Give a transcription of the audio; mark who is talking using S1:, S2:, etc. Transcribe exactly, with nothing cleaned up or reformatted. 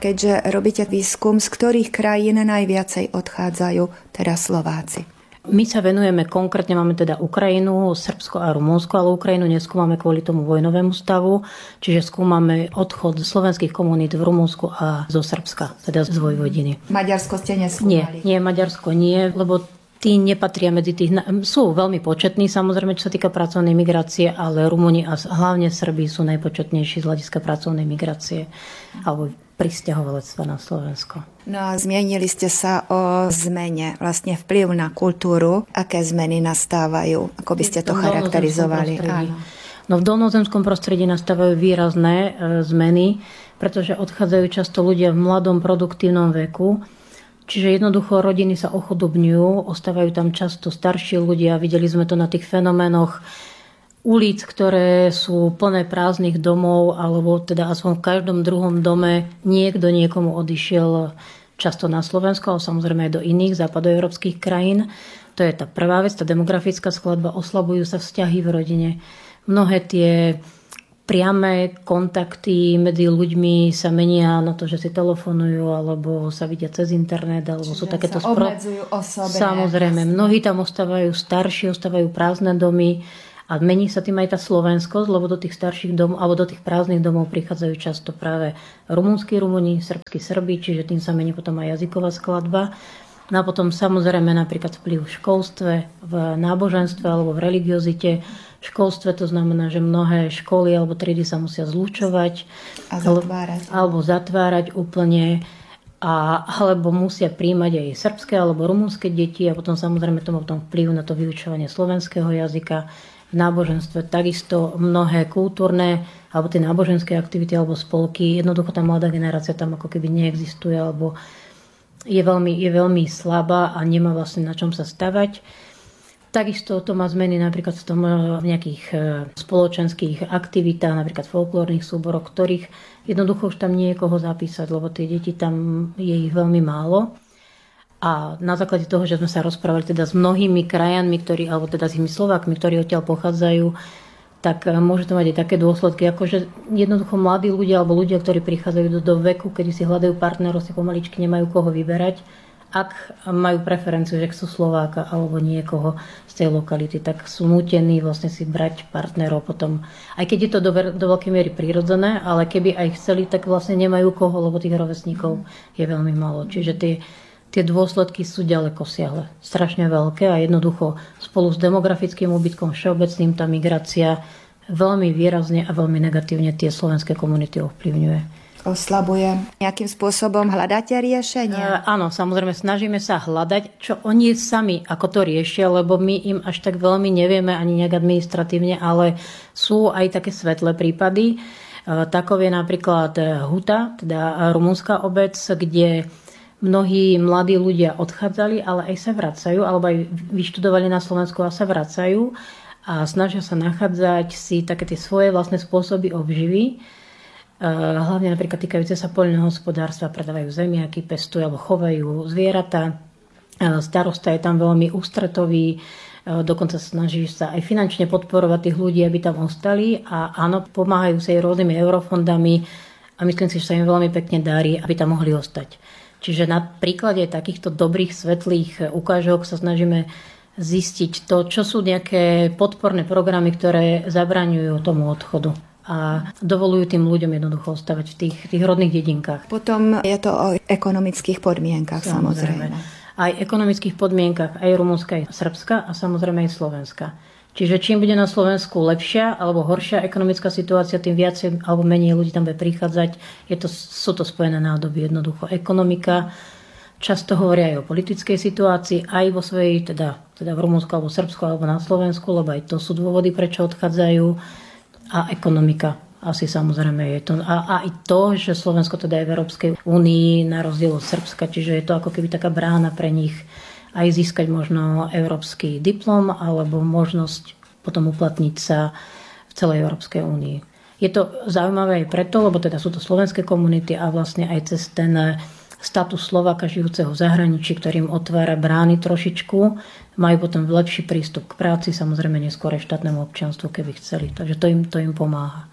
S1: Keďže robíte výskum, z ktorých krajín najviacej odchádzajú teraz Slováci?
S2: My sa venujeme konkrétne, máme teda Ukrajinu, Srbsko a Rumunsko, ale Ukrajinu neskúmame kvôli tomu vojnovému stavu, čiže skúmame odchod slovenských komunít v Rumunsku a zo Srbska, teda z Vojvodiny.
S1: Maďarsko ste neskúmali?
S2: Nie, nie, Maďarsko nie, lebo tí nepatria medzi tých, sú veľmi početní, samozrejme, čo sa týka pracovnej migrácie, ale Rumúni a hlavne Srbi sú najpočetnejší z hľadiska pracovnej migrácie alebo prisťahovalectva na Slovensko.
S1: No a zmienili ste sa o zmene, vlastne vplyv na kultúru. Aké zmeny nastávajú? Ako by ste to charakterizovali? Áno.
S2: No v dolnozemskom prostredí nastávajú výrazné e, zmeny, pretože odchádzajú často ľudia v mladom produktívnom veku. Čiže jednoducho rodiny sa ochudobňujú, ostávajú tam často starší ľudia. Videli sme to na tých fenoménoch ulic, ktoré sú plné prázdnych domov, alebo teda aspoň v každom druhom dome niekto niekomu odišiel, často na Slovensko, ale samozrejme aj do iných západoeurópskych krajín. To je tá prvá vec, tá demografická skladba, oslabujú sa vzťahy v rodine. Mnohé tie priame kontakty medzi ľuďmi sa menia na to, že si telefonujú, alebo sa vidia cez internet, alebo čiže sú takéto
S1: sa obmedzujú osobe.
S2: Samozrejme, mnohí tam ostávajú starší, ostávajú prázdne domy. A mení sa tým aj tá slovenskosť, lebo do tých starších domov, alebo do tých prázdnych domov prichádzajú často práve rumúnsky Rumúni, srbskí Srbi, čiže tým sa mení potom aj jazyková skladba. No a potom samozrejme napríklad vplyv v školstve, v náboženstve alebo v religiozite. V školstve to znamená, že mnohé školy alebo triedy sa musia zlučovať.
S1: A zatvárať.
S2: Alebo zatvárať úplne. A, alebo musia príjmať aj srbské alebo rumúnske deti a potom samozrejme to má potom vplyv na to vyučovanie slovenského jazyka. V náboženstve takisto mnohé kultúrne alebo tie náboženské aktivity alebo spolky, jednoducho tá mladá generácia tam ako keby neexistuje alebo je veľmi, je veľmi slabá a nemá vlastne na čom sa stavať. Takisto to má zmeny napríklad v, tom, v nejakých spoločenských aktivitách, napríklad folklórnych súboroch, ktorých jednoducho už tam nie je koho zapísať, lebo tie deti tam je ich veľmi málo. A na základe toho, že sme sa rozprávali teda s mnohými krajanmi, ktorí, alebo teda s tými Slovákmi, ktorí odtiaľ pochádzajú, tak môže to mať aj také dôsledky, ako že jednoducho mladí ľudia alebo ľudia, ktorí prichádzajú do, do veku, kedy si hľadajú partnerov, si pomaličky nemajú koho vyberať. Ak majú preferenciu, že chcú Slováka alebo niekoho z tej lokality, tak sú nútení vlastne si brať partnerov potom. Aj keď je to do, do veľkej miery prirodzené, ale keby aj chceli, tak vlastne nemajú koho, lebo tých rovesníkov je veľmi málo. Čiže tie Tie dôsledky sú ďaleko siahle, strašne veľké a jednoducho spolu s demografickým úbytkom všeobecným tá migrácia veľmi výrazne a veľmi negatívne tie slovenské komunity ovplyvňuje.
S1: Oslabuje. Nejakým spôsobom hľadáte riešenie?
S2: E, áno, samozrejme snažíme sa hľadať, čo oni sami ako to riešia, lebo my im až tak veľmi nevieme ani nejak administratívne, ale sú aj také svetlé prípady. E, takov je napríklad Huta, teda rumunská obec, kde mnohí mladí ľudia odchádzali, ale aj sa vracajú, alebo aj vyštudovali na Slovensku a sa vracajú a snažia sa nachádzať si také tie svoje vlastné spôsoby obživy. Hlavne napríklad týkajúce sa poľného hospodárstva, predávajú zemiaky, pestujú alebo chovajú zvieratá. Starosta je tam veľmi ústretový, dokonca snaží sa aj finančne podporovať tých ľudí, aby tam ostali a áno, pomáhajú sa aj rôznymi eurofondami a myslím si, že sa im veľmi pekne darí, aby tam mohli ostať. Čiže na príklade takýchto dobrých, svetlých ukážok sa snažíme zistiť to, čo sú nejaké podporné programy, ktoré zabraňujú tomu odchodu a dovolujú tým ľuďom jednoducho ostávať v tých, tých rodných dedinkách.
S1: Potom je to o ekonomických podmienkach, samozrejme. samozrejme.
S2: Aj ekonomických podmienkach, aj Rumunska, aj Srbska a samozrejme aj Slovenska. Čiže čím bude na Slovensku lepšia alebo horšia ekonomická situácia, tým viacej alebo menej ľudí tam bude prichádzať. Je to, sú to spojené nádoby, jednoducho ekonomika. Často hovoria aj o politickej situácii, aj vo svojej, teda, teda v Rumunsku alebo Srbsku alebo na Slovensku, lebo aj to sú dôvody, prečo odchádzajú. A ekonomika asi samozrejme je to. A aj to, že Slovensko teda je v Európskej únii na rozdiel od Srbska, čiže je to ako keby taká brána pre nich aj získať možno európsky diplom alebo možnosť potom uplatniť sa v celej Európskej únii. Je to zaujímavé aj preto, lebo teda sú to slovenské komunity a vlastne aj cez ten status Slováka žijúceho v zahraničí, ktorým otvára brány trošičku, majú potom lepší prístup k práci, samozrejme neskôr aj štátnemu občianstvu, keby chceli. Takže to im, to im pomáha.